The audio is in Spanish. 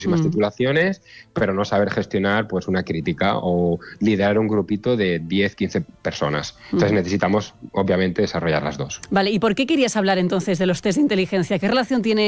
titulaciones, pero no saber gestionar pues una crítica o liderar un grupito de 10, 15 personas. Entonces necesitamos, obviamente, desarrollar las dos. Vale, ¿y por qué querías hablar entonces de los test de inteligencia? ¿Qué relación tiene